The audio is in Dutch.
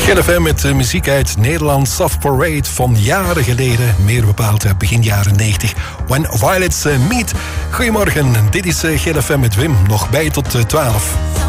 GFM met muziek uit Nederland. Soft Parade van jaren geleden. Meer bepaald begin jaren 90. When Violets Meet. Goedemorgen, dit is GFM met Wim. Nog bij tot 12.